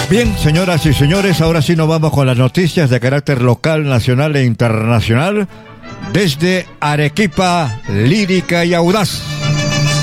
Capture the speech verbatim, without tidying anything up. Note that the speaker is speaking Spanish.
Bien, señoras y señores, ahora sí nos vamos con las noticias de carácter local, nacional e internacional desde Arequipa, lírica y audaz.